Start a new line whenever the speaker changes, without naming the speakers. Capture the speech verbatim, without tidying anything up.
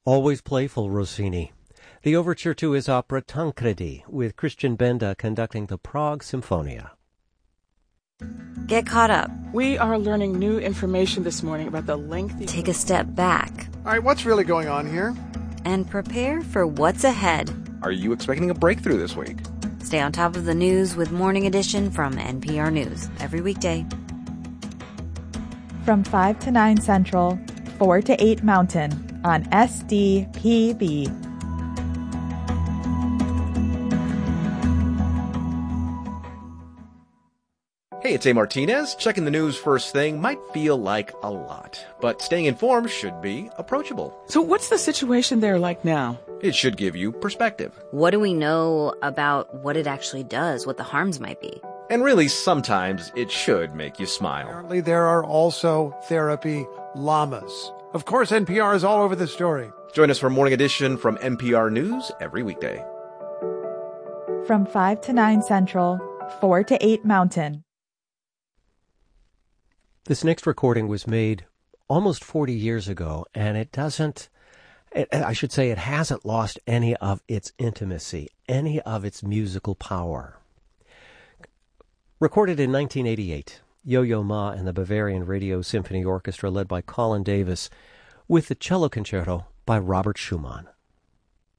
Always playful, Rossini. The overture to his opera Tancredi, with Christian Benda conducting the Prague Symphonia.
Get caught up.
We are learning new information this morning about the lengthy...
Take a step back.
All right, what's really going on here?
And prepare for what's ahead.
Are you expecting a breakthrough this week?
Stay on top of the news with Morning Edition from N P R News every weekday.
From five to nine Central, four to eight Mountain on S D P B.
Hey, it's A. Martinez. Checking the news first thing might feel like a lot, but staying informed should be approachable.
So what's the situation there like now?
It should give you perspective.
What do we know about what it actually does, what the harms might be?
And really, sometimes it should make you smile.
Apparently, there are also therapy llamas. Of course, N P R is all over the story.
Join us for Morning Edition from N P R News every weekday.
From five to nine Central, four to eight Mountain.
This next recording was made almost forty years ago, and it doesn't, it, I should say it hasn't lost any of its intimacy, any of its musical power. Recorded in nineteen eighty-eight, Yo-Yo Ma and the Bavarian Radio Symphony Orchestra led by Colin Davis with the cello concerto by Robert Schumann.